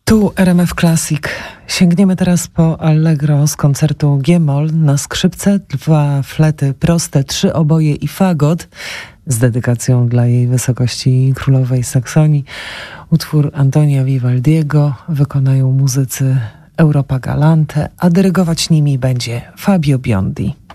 Tu RMF Classic. Sięgniemy teraz po Allegro z koncertu G-moll na skrzypce, 2 flety proste, 3 oboje i fagot z dedykacją dla jej wysokości królowej Saksonii. Utwór Antonia Vivaldiego wykonają muzycy Europa Galante, a dyrygować nimi będzie Fabio Biondi.